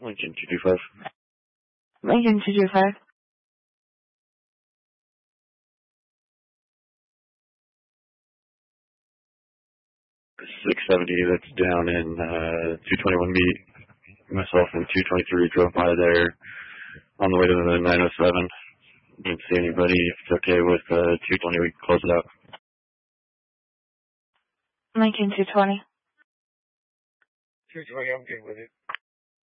Lincoln 225. Lincoln 225. 670, that's down in 221 meet. Myself and 223 drove by there on the way to the 907. Didn't see anybody. If it's okay with 220, we can close it out. Lincoln 220. 220, I'm good with it.